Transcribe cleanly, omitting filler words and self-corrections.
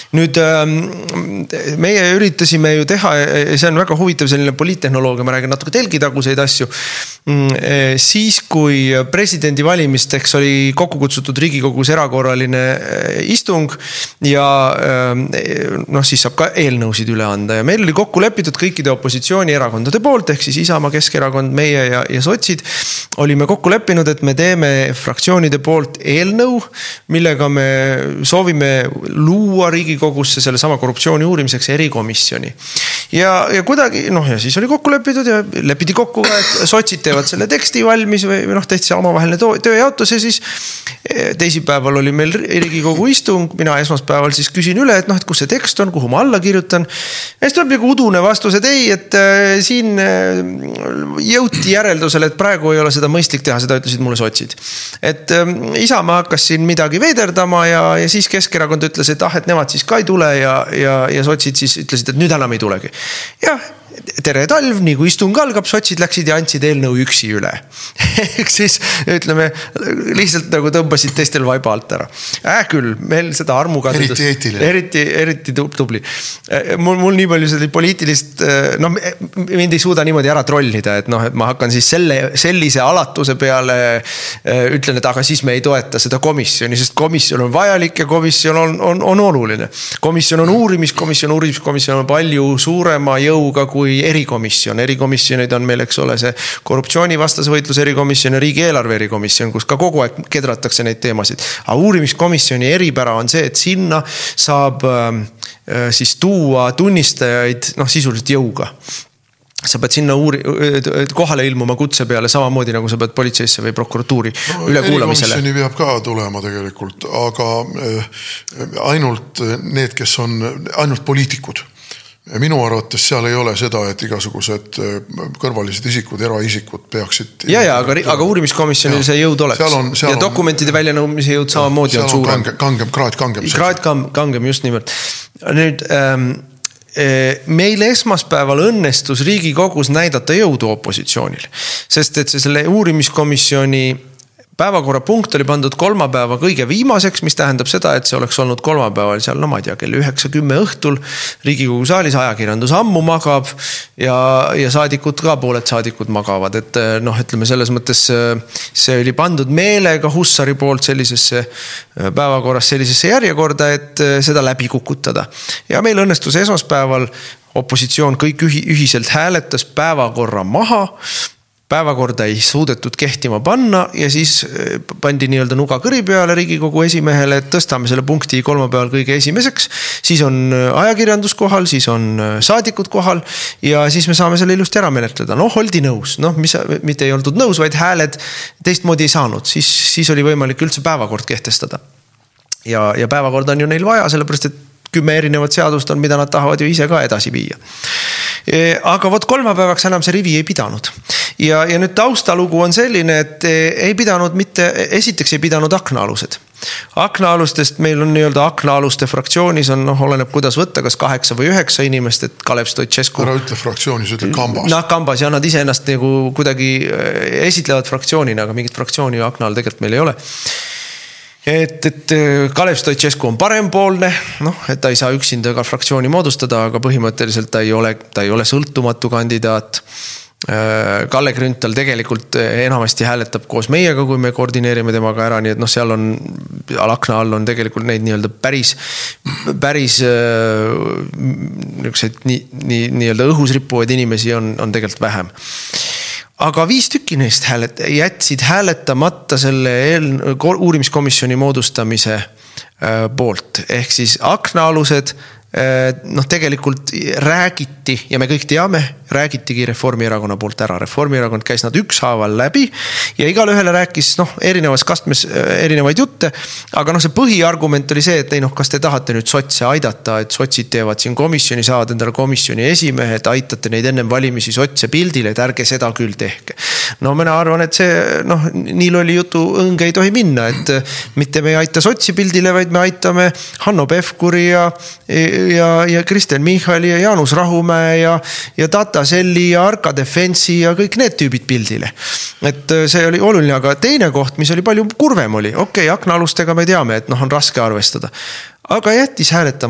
Nüüd meie üritasime ju teha, see on väga huvitav selline poliittehnoloogia, ma räägin natuke telgitaguseid asju, siis kui presidendi valimisteks oli kokku kutsutud Riigikogus erakorraline istung ja siis saab ka eelnõusid üle anda ja meil oli kokku lepitud kõikide opositsioonierakondade poolt, ehk siis Isamaa, Keskerakond, meie ja sotsid olime kokku leppinud, et me teeme fraktsioonide poolt eelnõu, millega me soovime luua Riigikogusse selle sama korruptsiooni uurimiseks erikomisjoni. Ja kuidagi, ja siis oli kokku lepitud ja lepiti kokku, et sotsid teevad selle teksti valmis või tehti see omavaheline tööjaotus ja siis teisipäeval oli meil Riigikogu istung, mina esmaspäeval siis küsin üle, et kus see tekst on, kuhu ma alla kirjutan. Ja siis tuleb nagu udune vastus, et ei, et siin jõuti järeldusele, et praegu ei ole seda mõistlik teha, seda ütlesid mulle sotsid. Et Isamaa hakkas siin midagi veiderdama ja siis Keskerakond ütles, et et nemad siis ka ei tule ja sotsid siis ütlesid, et nüüd enam ei tulegi. Jah, tere talv, nii kui istung algab, sotsid läksid ja andsid eelnõu üksi üle. Ehk siis, ütleme, lihtsalt nagu tõmbasid teistel vaiba alt ära. Küll, meil seda armukadedust. Eriti tubli. Mul nii palju seda poliitilist, mind ei suuda niimoodi ära trollida, et ma hakkan siis sellise alatuse peale ütlen, et aga siis me ei toeta seda komisjoni, sest komisjon on vajalik ja komisjon on oluline. Komisjon on uurimiskomisjon on palju suurema jõuga kui erikomisjon. Erikomisjonid on meil, eks ole, see korruptsioonivastase võitluse erikomisjon ja riigieelarve erikomisjon, kus ka kogu aeg kedratakse neid teemasid. Aga uurimiskomisjoni eripära on see, et sinna saab siis tuua tunnistajaid sisuliselt jõuga. Sa pead sinna kohale ilmuma kutse peale samamoodi, nagu sa pead politseisse või prokuratuuri ülekuulamisele. Erikomisjoni peab ka tulema tegelikult, aga ainult need, kes on ainult poliitikud. Minu arvates seal ei ole seda, et igasugused kõrvalised isikud, eraisikud peaksid... aga uurimiskomisjonil see jõud oleks. Ja dokumentide väljanõumise jõud samamoodi on suurem. Kraad kangem. Kraad kangem, just nimelt. Nüüd... meil esmaspäeval õnnestus Riigikogus näidata jõudu opositsioonil, sest et selle uurimiskomisjoni päevakorra punkt oli pandud kolmapäeva kõige viimaseks, mis tähendab seda, et see oleks olnud kolmapäeval seal, ma ei tea, kell 9-10 õhtul Riigikogu saalis, ajakirjandus ammu magab ja saadikud ka, pooled saadikud magavad, et ütleme selles mõttes see oli pandud meelega Hussari poolt sellisesse päevakorras, sellisesse järjekorda, et seda läbi kukutada. Ja meil õnnestus esmaspäeval opositsioon kõik ühiselt hääletas päevakorra maha, päevakorda ei suudetud kehtima panna ja siis pandi nii-öelda nuga kõri peale Riigikogu esimehele, et tõstame selle punkti kolmapäeval kõige esimeseks, siis on ajakirjandus kohal, siis on saadikud kohal ja siis me saame selle ilusti ära menetleda. Oldi nõus, mitte ei olnud nõus, vaid hääled teistmoodi ei saanud, siis oli võimalik üldse päevakord kehtestada. Ja päevakord on ju neil vaja, sellepärast et 10 erinevat seadust on, mida nad tahavad ju ise ka edasi viia. Aga kolmapäevaks enam see rivi ei pidanud. Ja nüüd taustalugu on selline, et esiteks ei pidanud aknaalused. Aknaalustest meil on nii-öelda aknaaluste fraktsioonis on, oleneb kuidas võtta, kas 8 või 9 inimest, et Kalev Stoicescu. Ära ütle fraktsioonis, ütle kambas. Kambas ja nad ise ennast nagu kuidagi esitlevad fraktsioonina, aga mingit fraktsiooni aknaal tegelikult meil ei ole. Et Kalev Stoicescu on parempoolne, et ta ei saa üksinda ka fraktsiooni moodustada, aga põhimõtteliselt ta ei ole sõltumatu kandidaat. Kalle Grünthal tegelikult enamasti hääletab koos meiega, kui me koordineerime temaga ära, nii et seal on akna all on tegelikult neid nii-öelda päris nii-öelda õhus rippuvaid inimesi on tegelikult vähem. Aga 5 tükki neist jätsid hääletamata selle uurimiskomisjoni moodustamise poolt. Ehk siis aknaalused tegelikult räägiti ja me kõik teame, räägitigi Reformierakonna poolt ära. Reformierakond käis nad ükshaaval läbi ja igale ühele rääkis erinevas kastmes erinevaid jutte, aga see põhiargument oli see, et kas te tahate nüüd sotse aidata, et sotsid teevad siin komisjoni, saavad endale komisjoni esimehe, et aitate neid ennem valimisi sotse pildile, et ärge seda küll tehke. Mina arvan, et see nii lolli jutu õnge ei tohi minna, et mitte me ei aita sotsi pildile, vaid me aitame Hanno Pevkuri ja Kristen Michali ja Jaanus Rahumäe ja Tata Selli ja Arka Defensi ja kõik need tüübid pildile. Et see oli oluline, aga teine koht, mis oli palju kurvem oli, aknaalustega me teame, et on raske arvestada, aga jättis hääletama